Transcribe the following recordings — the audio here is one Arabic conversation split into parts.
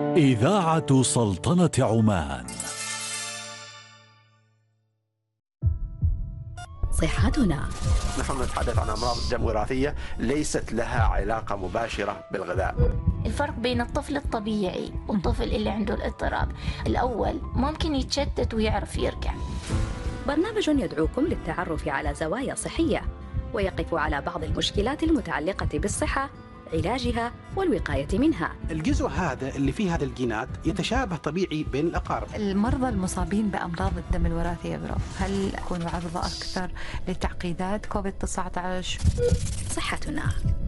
إذاعة سلطنة عمان. صحتنا. نحن نتحدث عن أمراض الدم الوراثية ليست لها علاقة مباشرة بالغذاء. الفرق بين الطفل الطبيعي والطفل اللي عنده الاضطراب، الأول ممكن يتشتت ويعرف يرجع. برنامج يدعوكم للتعرف على زوايا صحية ويقف على بعض المشكلات المتعلقة بالصحة، علاجها والوقاية منها. الجزء هذا اللي فيه هذا الجينات يتشابه طبيعي بين الأقارب. المرضى المصابين بأمراض الدم الوراثية هل يكونوا عرضة أكثر لتعقيدات كوفيد-19؟ صحتنا.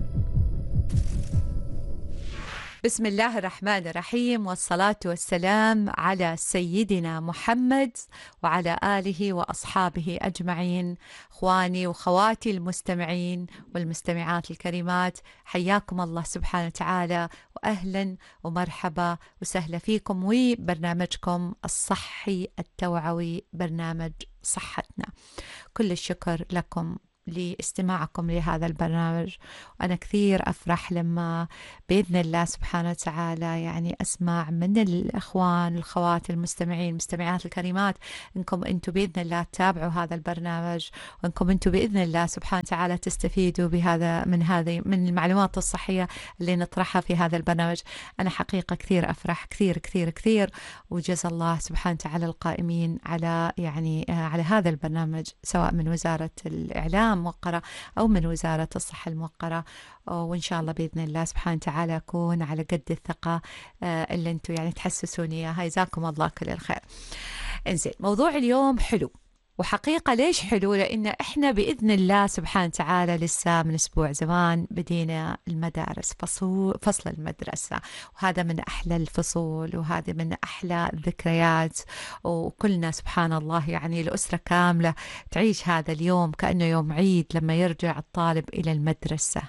بسم الله الرحمن الرحيم، والصلاة والسلام على سيدنا محمد وعلى آله وأصحابه أجمعين. إخواني وخواتي المستمعين والمستمعات الكريمات، حياكم الله سبحانه وتعالى، وأهلا ومرحبا وسهلا فيكم وبرنامجكم الصحي التوعوي، برنامج صحتنا. كل الشكر لكم لاستماعكم لهذا البرنامج، وأنا كثير أفرح لما بإذن الله سبحانه وتعالى يعني أسمع من الأخوان والخوات المستمعين المستمعات الكريمات إنكم أنتم بإذن الله تتابعوا هذا البرنامج، وإنكم أنتم بإذن الله سبحانه وتعالى تستفيدوا من المعلومات الصحية اللي نطرحها في هذا البرنامج. أنا حقيقة كثير أفرح كثير كثير كثير، وجزا الله سبحانه وتعالى القائمين على على هذا البرنامج، سواء من وزارة الإعلام موقرة أو من وزارة الصحة الموقرة، وإن شاء الله بإذن الله سبحانه وتعالى أكون على قد الثقة اللي أنتم يعني تحسسوني إياها. جزاكم الله كل الخير. إنزين، موضوع اليوم حلو، وحقيقة ليش حلو؟ لأن إحنا بإذن الله سبحانه وتعالى لسه من أسبوع زمان بدينا المدارس، فصل المدرسة، وهذا من أحلى الفصول وهذا من أحلى الذكريات، وكلنا سبحان الله يعني الأسرة كاملة تعيش هذا اليوم كأنه يوم عيد لما يرجع الطالب إلى المدرسة.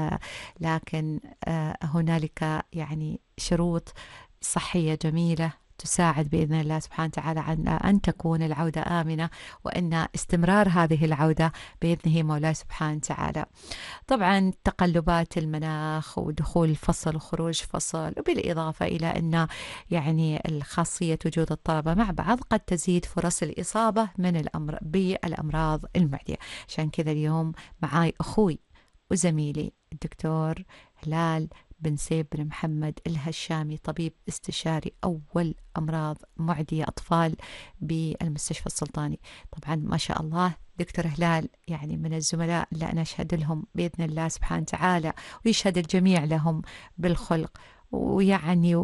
لكن هنالك يعني شروط صحية جميلة تساعد بإذن الله سبحانه وتعالى على أن تكون العودة آمنة، وأن استمرار هذه العودة بإذنه مولاي سبحانه وتعالى. طبعا تقلبات المناخ ودخول فصل وخروج فصل، وبالإضافة إلى أن يعني الخاصية وجود الطلبة مع بعض قد تزيد فرص الإصابة بالأمراض المعدية. عشان كذا اليوم معاي أخوي وزميلي الدكتور هلال بن سيب بن محمد الهشامي، طبيب استشاري أول أمراض معدية أطفال بالمستشفى السلطاني. طبعا ما شاء الله دكتور هلال يعني من الزملاء اللي أنا أشهد لهم بإذن الله سبحانه وتعالى، ويشهد الجميع لهم بالخلق ويعني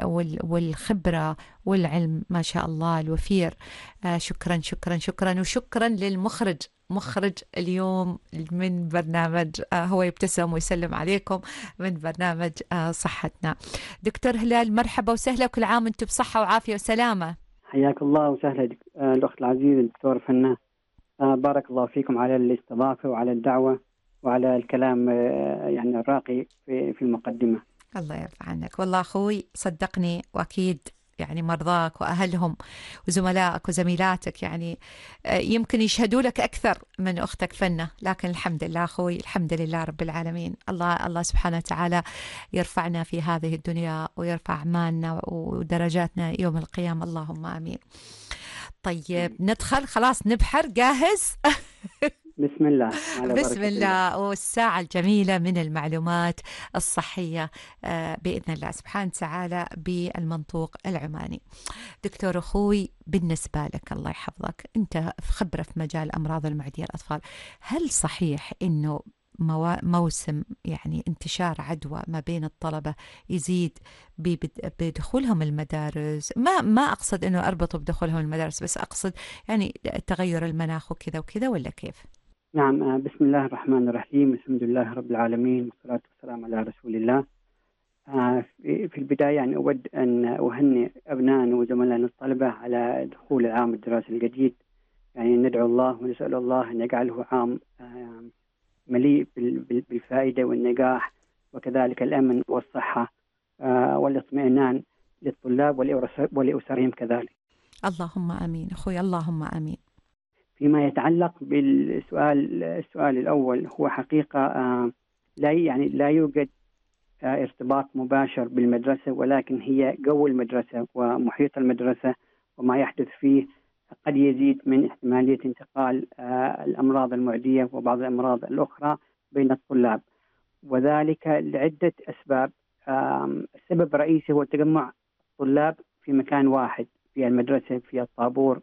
والخبرة والعلم ما شاء الله الوفير. شكرا شكرا شكرا، وشكرا للمخرج اليوم من برنامج هو يبتسم ويسلم عليكم من برنامج صحتنا. دكتور هلال مرحبا وسهلا، كل عام وانتم بصحة وعافية وسلامة. حياك الله وسهلا الأخت العزيز الدكتور فنان، بارك الله فيكم على الاستضافة وعلى الدعوة وعلى الكلام يعني الراقي في المقدمة. الله يرفع عنك، والله أخوي صدقني، وأكيد يعني مرضاك وأهلهم وزملائك وزميلاتك يعني يمكن يشهدوا لك أكثر من أختك فنة، لكن الحمد لله أخوي، الحمد لله رب العالمين. الله سبحانه وتعالى يرفعنا في هذه الدنيا ويرفع أعمالنا ودرجاتنا يوم القيامة، اللهم آمين. طيب ندخل، خلاص نبحر، جاهز؟ بسم الله. بسم الله. والساعة الجميلة من المعلومات الصحية بإذن الله سبحانه وتعالى بالمنطوق العماني. دكتور أخوي، بالنسبة لك الله يحفظك، أنت خبرة في مجال أمراض المعدية الأطفال، هل صحيح أنه موسم يعني انتشار عدوى ما بين الطلبة يزيد بدخولهم المدارس؟ ما أقصد أنه أربطه بدخولهم المدارس، بس أقصد يعني تغير المناخ وكذا وكذا، ولا كيف؟ نعم، بسم الله الرحمن الرحيم، الحمد لله رب العالمين، والصلاة والسلام على رسول الله. في البداية يعني أود أن أهنئ أبنائنا وزملائنا الطلبة على دخول العام الدراسي الجديد. يعني ندعو الله ونسأل الله أن يجعله عام مليء بالفائدة والنجاح، وكذلك الأمن والصحة والاطمئنان للطلاب ولأسرهم كذلك. اللهم آمين أخوي، اللهم آمين. فيما يتعلق بالسؤال الأول، هو حقيقة لا يوجد ارتباط مباشر بالمدرسة، ولكن هي جو المدرسة ومحيط المدرسة وما يحدث فيه قد يزيد من احتمالية انتقال الأمراض المعدية وبعض الأمراض الأخرى بين الطلاب، وذلك لعدة أسباب. السبب الرئيسي هو تجمع الطلاب في مكان واحد في المدرسة، في الطابور،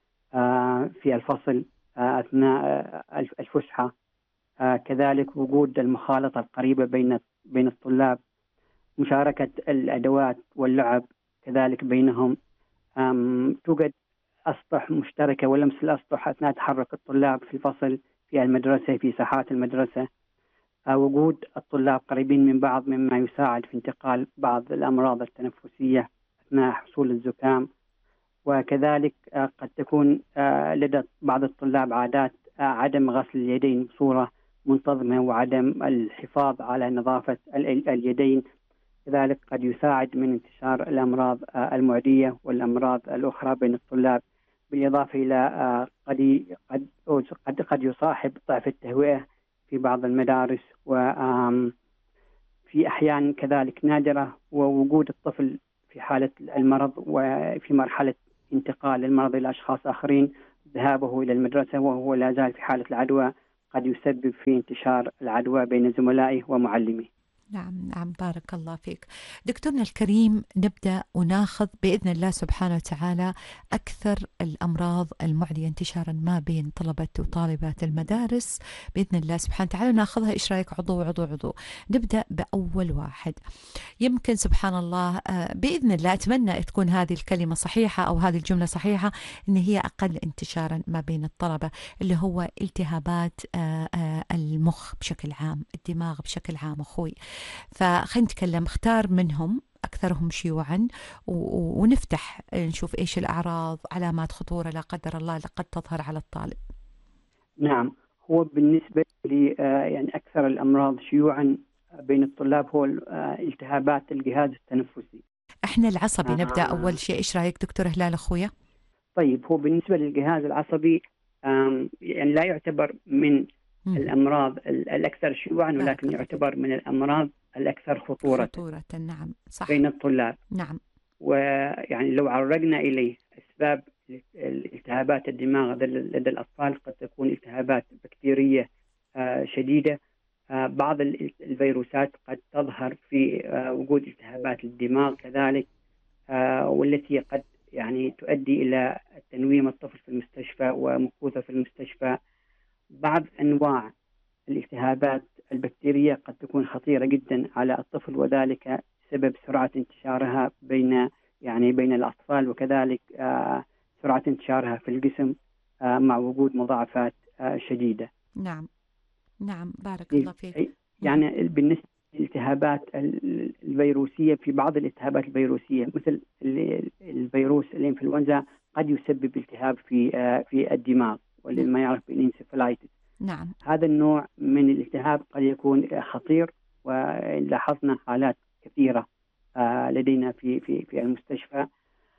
في الفصل، أثناء الفسحة، كذلك وجود المخالطة القريبة بين الطلاب، مشاركة الأدوات واللعب كذلك بينهم، توجد أسطح مشتركة ولمس الأسطح أثناء تحرك الطلاب في الفصل، في المدرسة، في ساحات المدرسة، وجود الطلاب قريبين من بعض مما يساعد في انتقال بعض الأمراض التنفسية أثناء حصول الزكام، وكذلك قد تكون لدى بعض الطلاب عادات عدم غسل اليدين بصورة منتظمة وعدم الحفاظ على نظافة اليدين، كذلك قد يساعد من انتشار الأمراض المعدية والأمراض الأخرى بين الطلاب، بالإضافة إلى قد يصاحب ضعف التهوية في بعض المدارس، وفي أحيان كذلك نادرة ووجود الطفل في حالة المرض وفي مرحلة انتقال المرض إلى أشخاص آخرين، ذهابه إلى المدرسة وهو لا زال في حالة العدوى قد يسبب في انتشار العدوى بين زملائه ومعلميه. نعم نعم، بارك الله فيك دكتورنا الكريم. نبدأ وناخذ بإذن الله سبحانه وتعالى أكثر الأمراض المعدية انتشارا ما بين طلبة وطالبات المدارس بإذن الله سبحانه وتعالى، ناخذها إيش رأيك عضو عضو عضو. نبدأ بأول واحد، يمكن سبحان الله بإذن الله أتمنى تكون هذه الكلمة صحيحة أو هذه الجملة صحيحة، إن هي أقل انتشارا ما بين الطلبة، اللي هو التهابات المخ بشكل عام، الدماغ بشكل عام أخوي. فخلينا نتكلم، اختار منهم أكثرهم شيوعا ونفتح نشوف إيش الأعراض، علامات خطورة لا قدر الله لقد تظهر على الطالب. نعم، هو بالنسبة لي يعني أكثر الأمراض شيوعا بين الطلاب هو التهابات الجهاز التنفسي. احنا العصبي نبدأ أول شيء، إيش رأيك دكتور هلال أخويا؟ طيب، هو بالنسبة للجهاز العصبي يعني لا يعتبر من الأمراض الأكثر شيوعا، ولكن يعتبر من الأمراض الأكثر خطورة. نعم صح. بين الطلاب. نعم. ويعني لو عرجنا إليه أسباب التهابات الدماغ لدى الأطفال، قد تكون التهابات بكتيرية شديدة، بعض الفيروسات قد تظهر في وجود التهابات الدماغ كذلك، والتي قد يعني تؤدي إلى تنويم الطفل في المستشفى ومكوثة في المستشفى. بعض أنواع الالتهابات البكتيرية قد تكون خطيرة جدا على الطفل، وذلك بسبب سرعة انتشارها بين الأطفال، وكذلك سرعة انتشارها في الجسم مع وجود مضاعفات شديدة. نعم نعم، بارك الله فيك. يعني بالنسبة للالتهابات الفيروسية، في بعض الالتهابات الفيروسية مثل الفيروس الإنفلونزا قد يسبب التهاب في الدماغ، ولما يعرف بالإنسفلايتس. نعم. هذا النوع من الالتهاب قد يكون خطير، ولاحظنا حالات كثيرة لدينا في المستشفى.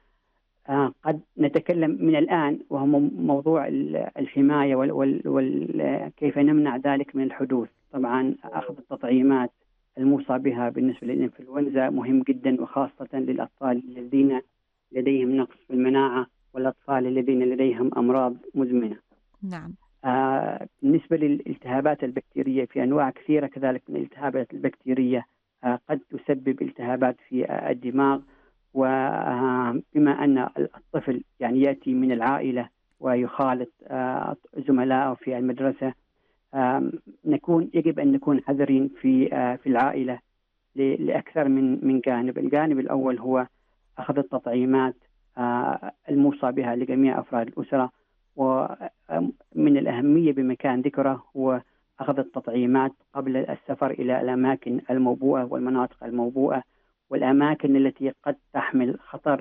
قد نتكلم من الآن وهو موضوع الحماية وكيف نمنع ذلك من الحدوث. طبعا أخذ التطعيمات الموصى بها بالنسبة للإنفلونزا مهم جدا، وخاصة للأطفال الذين لديهم نقص في المناعة والأطفال الذين لديهم أمراض مزمنة. نعم. بالنسبة للالتهابات البكتيرية، في أنواع كثيرة كذلك من الالتهابات البكتيرية قد تسبب التهابات في الدماغ، وبما أن الطفل يعني يأتي من العائلة ويخالط زملائه في المدرسة، يجب أن نكون حذرين في العائلة لأكثر من جانب. الجانب الأول هو أخذ التطعيمات الموصى بها لجميع أفراد الأسرة، ومن الأهمية بمكان ذكره هو أخذ التطعيمات قبل السفر إلى الأماكن الموبوءة والمناطق الموبوءة، والأماكن التي قد تحمل خطر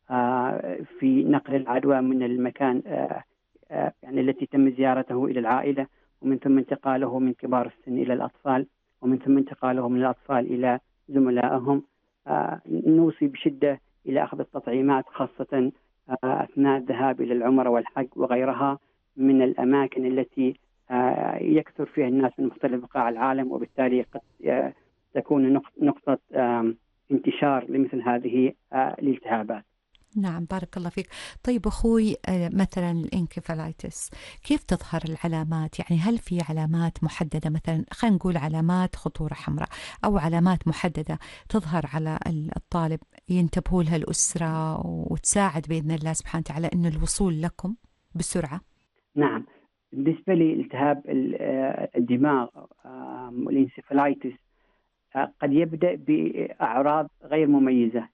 في نقل العدوى من المكان يعني التي تم زيارته إلى العائلة، ومن ثم انتقاله من كبار السن إلى الأطفال، ومن ثم انتقاله من الأطفال إلى زملائهم. نوصي بشدة إلى أخذ التطعيمات، خاصة أثناء الذهاب إلى العمرة والحج وغيرها من الأماكن التي يكثر فيها الناس من مختلف بقاع العالم، وبالتالي قد تكون نقطة انتشار لمثل هذه الالتهابات. نعم، بارك الله فيك. طيب أخوي، مثلا الإنكفالايتس كيف تظهر العلامات؟ يعني هل في علامات محددة، مثلا خلينا نقول علامات خطورة حمراء أو علامات محددة تظهر على الطالب ينتبهوا لها الأسرة وتساعد بإذن الله سبحانه وتعالى إنه الوصول لكم بسرعة؟ نعم، بالنسبة لالتهاب الدماغ والإنسفالايتس قد يبدأ بأعراض غير مميزة.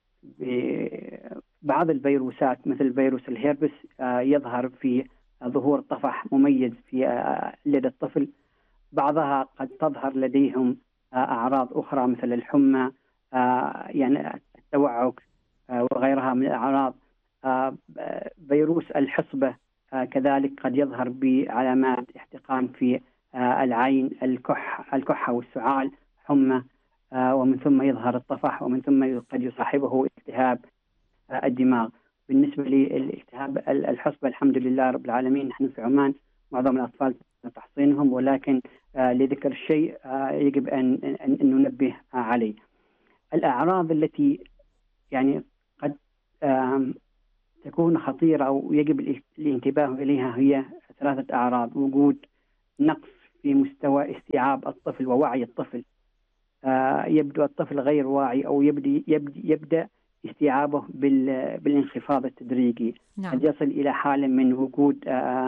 بعض الفيروسات مثل فيروس الهيربس يظهر في ظهور طفح مميز في لدى الطفل. بعضها قد تظهر لديهم أعراض أخرى مثل الحمى، يعني التوعك وغيرها من الأعراض. فيروس الحصبة كذلك قد يظهر بعلامات احتقان في العين، الكحة والسعال، حمى، ومن ثم يظهر الطفح، ومن ثم قد يصاحبه التهاب الدماغ. بالنسبة للالتهاب الحصبة الحمد لله رب العالمين نحن في عمان معظم الأطفال تحصينهم، ولكن لذكر الشيء يجب أن ننبه عليه. الأعراض التي يعني قد تكون خطيرة أو يجب الانتباه إليها هي 3 أعراض: وجود نقص في مستوى استيعاب الطفل ووعي الطفل، يبدو الطفل غير واعي أو يبدأ استيعابه بالانخفاض التدريجي. نعم. قد يصل إلى حالة من وجود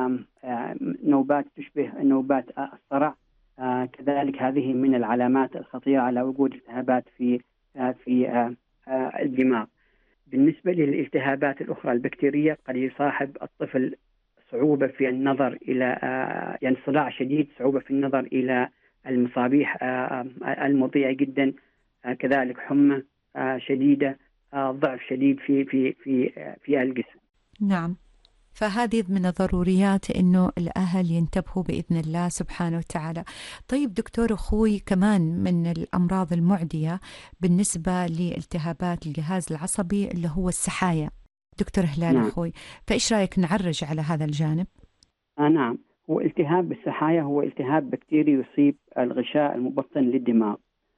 نوبات تشبه نوبات الصرع. كذلك هذه من العلامات الخطيرة على وجود التهابات في الدماغ. بالنسبة للالتهابات الأخرى البكتيرية قد يصاحب الطفل صعوبة في النظر إلى يعني صداع شديد، صعوبة في النظر إلى المصابيح المضيئة جدا، كذلك حمى شديدة، ضعف شديد في الجسم. نعم، فهذه من الضروريات إنه الأهل ينتبهوا بإذن الله سبحانه وتعالى. طيب دكتور أخوي، كمان من الأمراض المعدية بالنسبة لالتهابات الجهاز العصبي اللي هو السحايا دكتور هلال. نعم. أخوي، فإيش رأيك نعرج على هذا الجانب؟ نعم، هو التهاب السحايا هو التهاب بكتيري يصيب الغشاء المبطن للدماغ،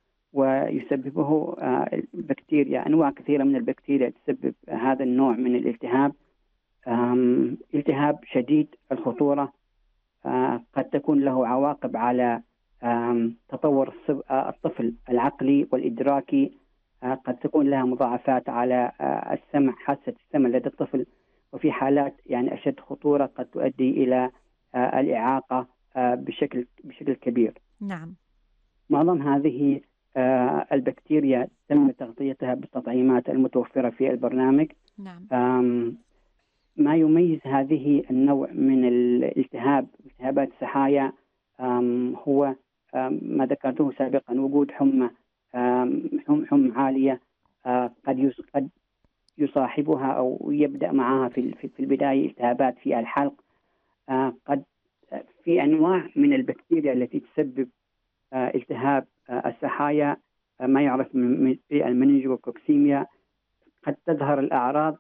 ويسببه بكتيريا، أنواع كثيرة من البكتيريا تسبب هذا النوع من الالتهاب. التهاب شديد الخطورة، قد تكون له عواقب على تطور الطفل العقلي والإدراكي، قد تكون لها مضاعفات على السمع، حاسة السمع لدى الطفل، وفي حالات يعني أشد خطورة قد تؤدي إلى الإعاقة بشكل كبير. نعم. معظم هذه البكتيريا تم تغطيتها بالتطعيمات المتوفرة في البرنامج. نعم. ما يميز هذه النوع من التهابات السحايا هو ما ذكرته سابقا: وجود حمى عالية، قد يصاحبها أو يبدأ معها في البداية التهابات في الحلق. قد في أنواع من البكتيريا التي تسبب التهاب السحايا ما يعرف بالمننجوكوكسيميا، قد تظهر الأعراض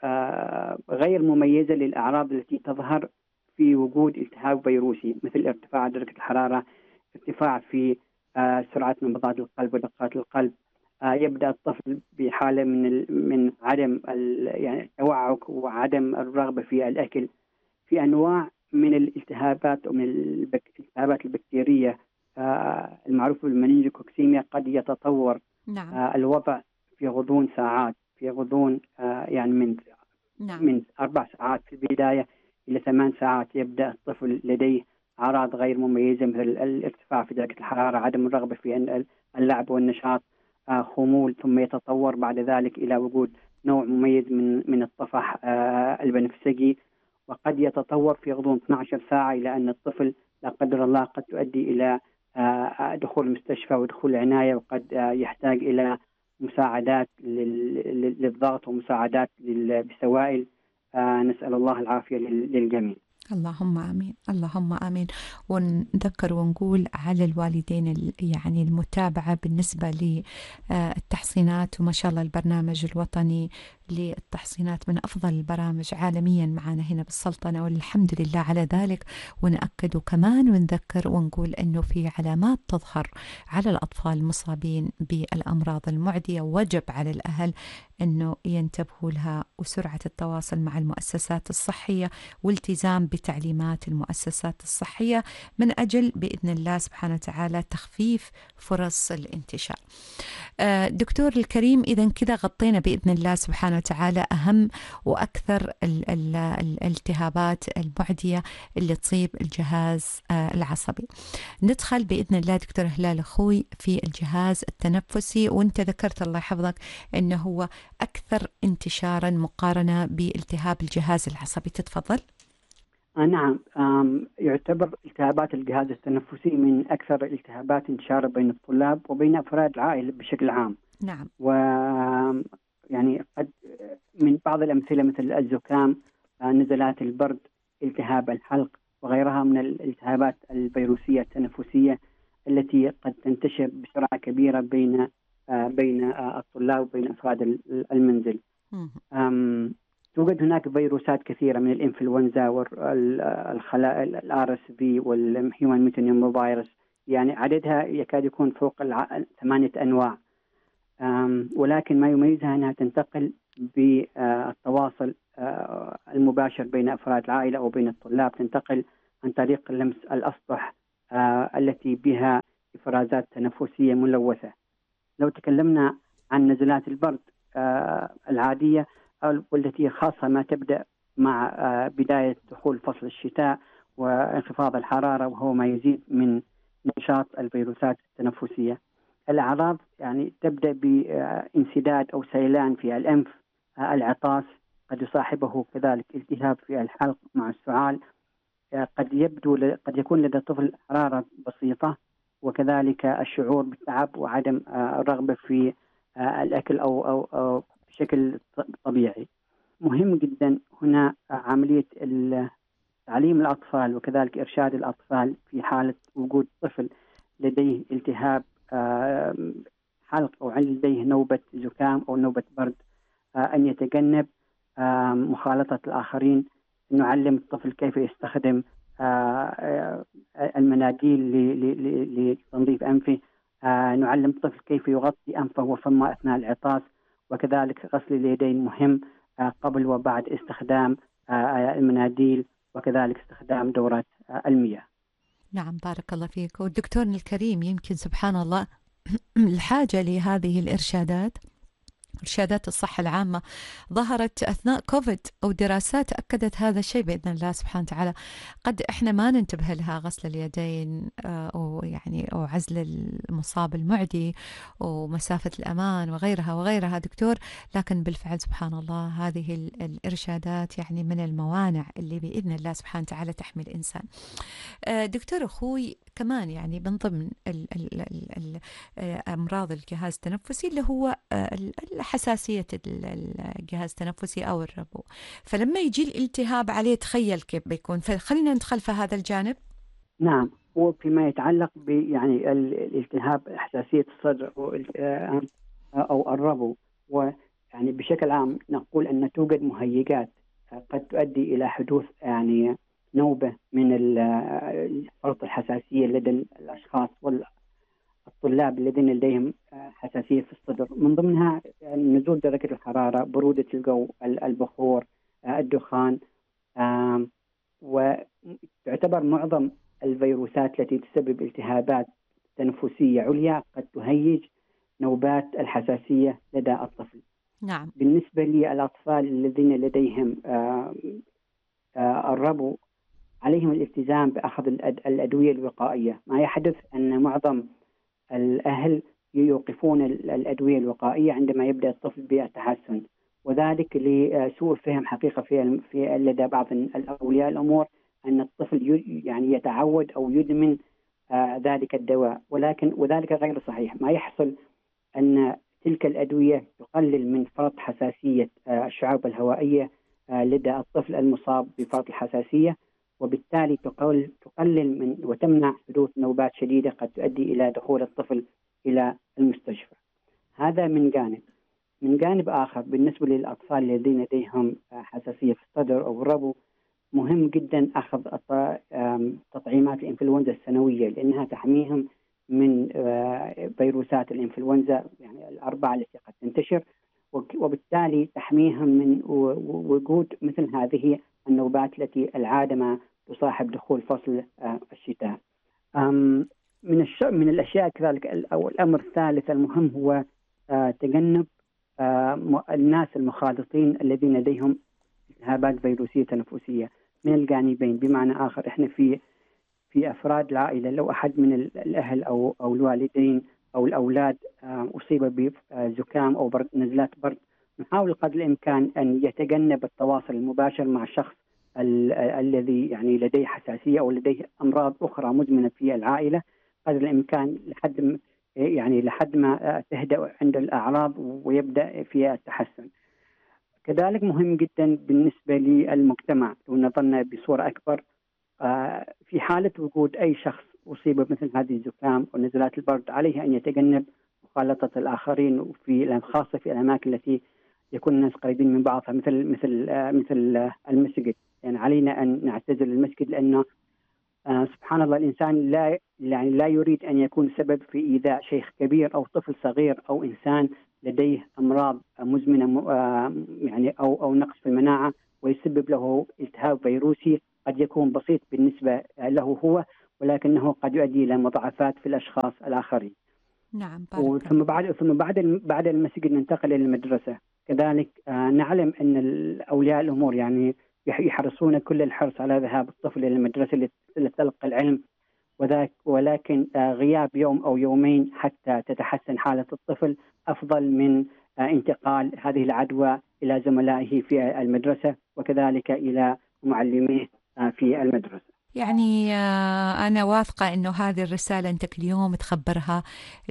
غير مميزة للأعراض التي تظهر في وجود التهاب فيروسي، مثل ارتفاع درجة الحرارة، ارتفاع في سرعة نبضات القلب ودقات القلب. يبدأ الطفل بحالة من عدم يعني التوعك وعدم الرغبة في الأكل. في أنواع من الالتهابات ومن الالتهابات البكتيرية المعروفة بالمننجوكوكسيميا قد يتطور الوضع في غضون ساعات، في غضون يعني من 4 ساعات في البداية إلى 8 ساعات. يبدأ الطفل لديه أعراض غير مميزة مثل الارتفاع في درجة الحرارة، عدم الرغبة في اللعب والنشاط، خمول، ثم يتطور بعد ذلك إلى وجود نوع مميز من الطفح البنفسجي، وقد يتطور في غضون 12 ساعة إلى أن الطفل لا قدر الله قد تؤدي إلى دخول المستشفى ودخول العناية، وقد يحتاج إلى مساعدات للضغط ومساعدات بسوائل. نسأل الله العافية للجميع. اللهم آمين، اللهم آمين. ونذكر ونقول على الوالدين يعني المتابعة بالنسبة للتحصينات، وما شاء الله البرنامج الوطني للتحصينات من أفضل البرامج عالميا معنا هنا بالسلطنة، والحمد لله على ذلك. ونأكد كمان ونذكر ونقول أنه في علامات تظهر على الأطفال المصابين بالأمراض المعدية، وجب على الأهل أنه ينتبهوا لها، وسرعة التواصل مع المؤسسات الصحية والتزام بتعليمات المؤسسات الصحية من أجل بإذن الله سبحانه وتعالى تخفيف فرص الانتشار. دكتور الكريم، إذا كذا غطينا بإذن الله سبحانه وتعالى أهم وأكثر الالتهابات المعدية اللي تصيب الجهاز العصبي. ندخل بإذن الله دكتور هلال أخوي في الجهاز التنفسي، وانت ذكرت الله يحفظك أنه هو أكثر انتشارا مقارنة بالتهاب الجهاز العصبي. تتفضل. نعم، يعتبر التهابات الجهاز التنفسي من أكثر الالتهابات انتشارا بين الطلاب وبين أفراد العائلة بشكل عام. نعم. ويعني قد من بعض الأمثلة مثل الزكام، نزلات البرد، التهاب الحلق وغيرها من الالتهابات الفيروسية التنفسية التي قد تنتشر بسرعة كبيرة بين الطلاب وبين أفراد المنزل. توجد هناك فيروسات كثيرة من الإنفلونزا والخلايا الRSV والهيومن ميتونيوم فيروس، يعني عددها يكاد يكون فوق 8 أنواع. ولكن ما يميزها أنها تنتقل بالتواصل المباشر بين أفراد العائلة أو بين الطلاب، تنتقل عن طريق لمس الأسطح التي بها إفرازات تنفسية ملوثة. لو تكلمنا عن نزلات البرد العادية والتي خاصة ما تبدأ مع بداية دخول فصل الشتاء وانخفاض الحرارة، وهو ما يزيد من نشاط الفيروسات التنفسية. الأعراض يعني تبدأ بانسداد أو سيلان في الأنف، العطاس، قد يصاحبه كذلك التهاب في الحلق مع السعال، قد يكون لدى الطفل حرارة بسيطة، وكذلك الشعور بالتعب وعدم الرغبة في الأكل أو بشكل طبيعي. مهم جدا هنا عملية تعليم الأطفال وكذلك إرشاد الأطفال في حالة وجود طفل لديه التهاب حلق أو لديه نوبة زكام أو نوبة برد، أن يتجنب مخالطة الآخرين، نعلم الطفل كيف يستخدم المناديل لتنظيف أنفه، نعلم الطفل كيف يغطي أنفه وفمه أثناء العطاس، وكذلك غسل اليدين مهم قبل وبعد استخدام المناديل، وكذلك استخدام دورات المياه. نعم، بارك الله فيك. والدكتور الكريم، يمكن سبحان الله الحاجة لهذه الإرشادات، إرشادات الصحة العامة، ظهرت أثناء كوفيد، أو دراسات أكدت هذا الشيء بإذن الله سبحانه وتعالى. قد إحنا ما ننتبه لها، غسل اليدين أو عزل المصاب المعدي ومسافة الأمان وغيرها وغيرها دكتور، لكن بالفعل سبحان الله هذه الإرشادات يعني من الموانع اللي بإذن الله سبحانه وتعالى تحمي الإنسان. دكتور أخوي، كمان يعني من ضمن أمراض الجهاز التنفسي اللي هو حساسية الجهاز التنفسي أو الربو، فلما يجي الالتهاب عليه تخيل كيف بيكون. فخلينا ندخل في هذا الجانب. نعم، وفيما يتعلق يعني الالتهاب حساسية الصدر أو الربو، ويعني بشكل عام نقول أن توجد مهيجات قد تؤدي إلى حدوث يعني نوبة من فرط الحساسية لدى الأشخاص والطلاب الذين لديهم حساسية في الصدر، من ضمنها نزول درجة الحرارة، برودة الجو، البخور، الدخان. وتعتبر معظم الفيروسات التي تسبب التهابات تنفسية عليا قد تهيج نوبات الحساسية لدى الطفل. نعم. بالنسبة للأطفال الذين لديهم الربو، عليهم الالتزام بأخذ الأدوية الوقائية. ما يحدث أن معظم الأهل يوقفون الأدوية الوقائية عندما يبدأ الطفل بالتحسن، وذلك لسوء فهم حقيقة في لدى بعض أولياء الأمور أن الطفل يعني يتعود أو يدمن ذلك الدواء، وذلك غير صحيح. ما يحصل أن تلك الأدوية تقلل من فرط حساسية الشعاب الهوائية لدى الطفل المصاب بفرط الحساسية، وبالتالي تقلل من وتمنع حدوث نوبات شديدة قد تؤدي إلى دخول الطفل إلى المستشفى. هذا من جانب. من جانب آخر بالنسبة للأطفال الذين لديهم حساسية في الصدر أو الربو، مهم جدا أخذ تطعيمات الإنفلونزا السنوية، لأنها تحميهم من فيروسات الإنفلونزا يعني الأربعة التي قد تنتشر، وبالتالي تحميهم من وجود مثل هذه النوبات التي العادة ما تصاحب دخول فصل الشتاء. من الأشياء كذلك أو الأمر الثالث المهم هو تجنب الناس المخالطين الذين لديهم التهابات فيروسية تنفسية من الجانبين. بمعنى آخر، إحنا في أفراد العائلة لو أحد من الأهل أو الوالدين أو الأولاد أصيب بزكام أو نزلات برد، نحاول قدر الإمكان أن يتجنب التواصل المباشر مع الشخص الذي يعني لديه حساسية أو لديه أمراض أخرى مزمنة في العائلة قدر الإمكان لحد ما تهدأ عند الأعراض ويبدأ في التحسن. كذلك مهم جدا بالنسبة للمجتمع لو نظرنا بصورة أكبر، في حالة وجود أي شخص أصيب بمثل هذه الزكام ونزلات البرد عليه أن يتجنب مخالطة الآخرين، وفي خاصة في الأماكن التي يكون الناس قريبين من بعضها مثل المسجد. يعني علينا أن نعتزل المسجد، لأنه سبحان الله الإنسان لا يريد أن يكون سبب في إيذاء شيخ كبير أو طفل صغير أو إنسان لديه أمراض مزمنة يعني أو نقص في المناعة ويسبب له التهاب فيروسي قد يكون بسيط بالنسبة له هو، ولكنه قد يؤدي إلى مضاعفات في الأشخاص الآخرين. نعم. ثم بعد المسجد ننتقل إلى المدرسة. كذلك نعلم أن أولياء الأمور يعني يحرصون كل الحرص على ذهاب الطفل إلى المدرسة لتلقي العلم، ولكن غياب يوم أو يومين حتى تتحسن حالة الطفل أفضل من انتقال هذه العدوى إلى زملائه في المدرسة وكذلك إلى معلميه في المدرسة. يعني أنا واثقة أنه هذه الرسالة أنت كل يوم تخبرها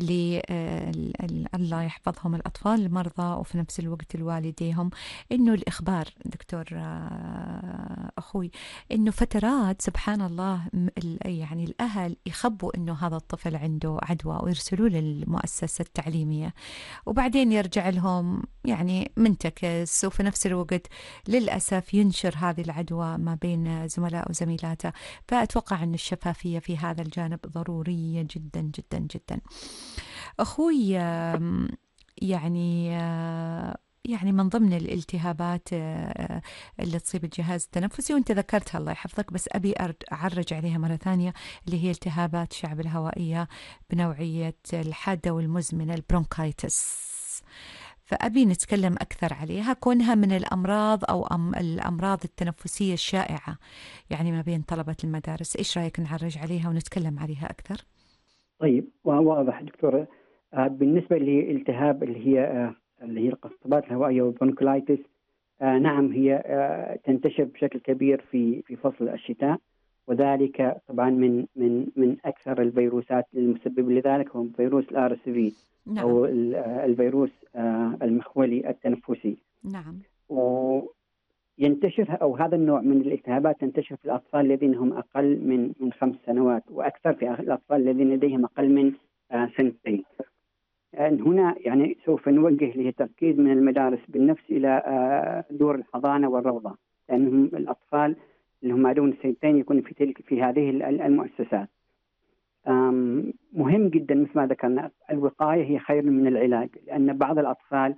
الله يحفظهم الأطفال المرضى وفي نفس الوقت الوالديهم، أنه الإخبار دكتور أخوي أنه فترات سبحان الله يعني الأهل يخبوا أنه هذا الطفل عنده عدوى ويرسلوا للمؤسسة التعليمية، وبعدين يرجع لهم يعني منتكس، وفي نفس الوقت للأسف ينشر هذه العدوى ما بين زملاء وزميلاته. فأتوقع أن الشفافية في هذا الجانب ضرورية جدا جدا جدا. أخوي يعني من ضمن الالتهابات اللي تصيب الجهاز التنفسي وانت ذكرتها الله يحفظك، بس أبي أعرج عليها مرة ثانية، اللي هي التهابات الشعب الهوائية بنوعية الحادة والمزمنة البرونكايتس. فأبي نتكلم أكثر عليها كونها من الأمراض أو الأمراض التنفسية الشائعة يعني ما بين طلبة المدارس. إيش رأيك نعرج عليها ونتكلم عليها أكثر؟ طيب، واضح دكتورة. بالنسبة للالتهاب اللي هي القصبات الهوائية والبرونكولايتس، نعم هي تنتشر بشكل كبير في فصل الشتاء، وذلك طبعا من أكثر الفيروسات المسببة لذلك هو فيروس الRSV. نعم. أو الفيروس المخولي التنفسي. نعم. وينتشر أو هذا النوع من الالتهابات تنتشر في الأطفال الذين هم أقل من 5 سنوات، وأكثر في الأطفال الذين لديهم أقل من 2 سنين. هنا يعني سوف نوجه له تركيز من المدارس بالنفس إلى دور الحضانة والروضة، لأنهم الأطفال اللي هم دون 2 سنين يكونوا في هذه المؤسسات. مهم جدا مثل ما ذكرنا الوقاية هي خير من العلاج، لأن بعض الأطفال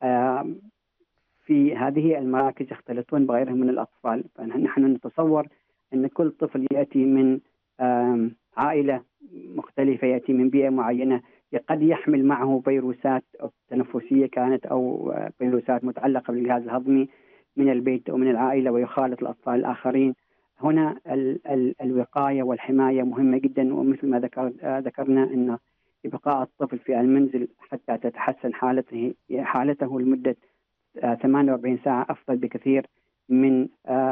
في هذه المراكز يختلطون بغيرهم من الأطفال. فنحن نتصور أن كل طفل يأتي من عائلة مختلفة، يأتي من بيئة معينة، قد يحمل معه فيروسات تنفسية كانت أو فيروسات متعلقة بالجهاز الهضمي من البيت أو من العائلة ويخالط الأطفال الآخرين. هنا الوقاية والحماية مهمة جدا، ومثل ما ذكرنا أن إبقاء الطفل في المنزل حتى تتحسن حالته لمدة 48 ساعة أفضل بكثير من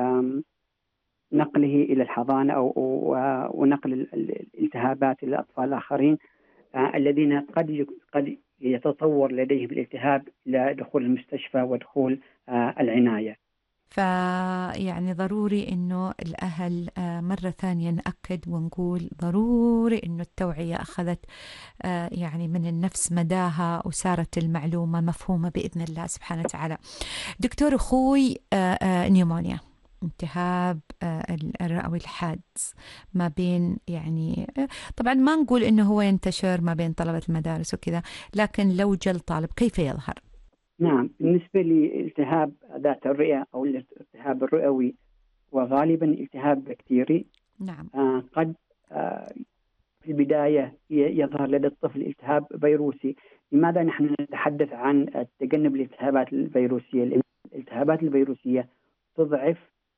نقله إلى الحضانة ونقل الالتهابات إلى الأطفال الآخرين الذين قد يتطور لديهم الالتهاب إلى دخول المستشفى ودخول العناية. فيعني ضروري إنه الأهل مرة ثانية نأكد ونقول ضروري إنه التوعية أخذت يعني من النفس مداها وصارت المعلومة مفهومة بإذن الله سبحانه وتعالى. دكتور أخوي، نيمونيا، التهاب الرئوي الحاد ما بين يعني طبعا ما نقول إنه هو ينتشر ما بين طلبة المدارس وكذا، لكن لو جل طالب كيف يظهر؟ نعم، بالنسبة لالتهاب ذات الرئة أو الالتهاب الرئوي وغالبا التهاب بكتيري. نعم. قد في البداية يظهر لدى الطفل التهاب فيروسي. لماذا نحن نتحدث عن تجنب الالتهابات الفيروسية؟ الالتهابات الفيروسية تضعف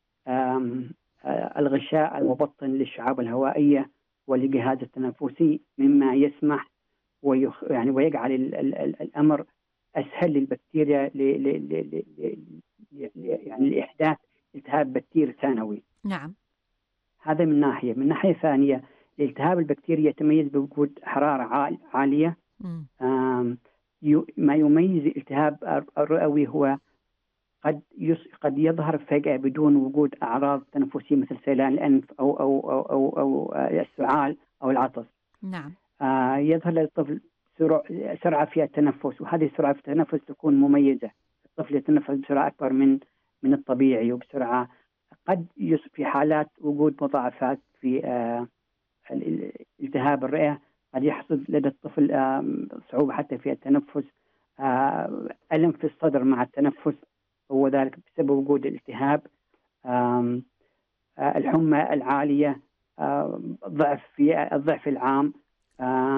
الغشاء المبطن للشعاب الهوائية والجهاز التنفسي، مما يسمح ويجعل الأمر أسهل للبكتيريا يعني لإحداث التهاب بكتيري ثانوي. نعم. هذا من ناحية. من ناحية ثانية، الالتهاب البكتيري يتميز بوجود حرارة عالية. ما يميز الالتهاب الرئوي هو قد يظهر فجأة بدون وجود أعراض تنفسية مثل سيلان الأنف أو السعال أو العطس. نعم. يظهر للطفل سرعة في التنفس، وهذه السرعة في التنفس تكون مميزة. الطفل يتنفس بسرعة أكبر من الطبيعي وبسرعة. قد في حالات وجود مضاعفات في التهاب الرئة، قد يحصل لدى الطفل صعوبة حتى في التنفس، ألم في الصدر مع التنفس، هو ذلك بسبب وجود الالتهاب. الحمى العالية، ضعف العام،